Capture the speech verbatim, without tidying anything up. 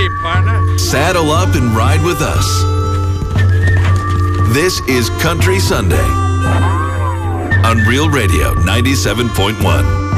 Saddle up and ride with us. This is Country Sunday on Real Radio ninety-seven point one.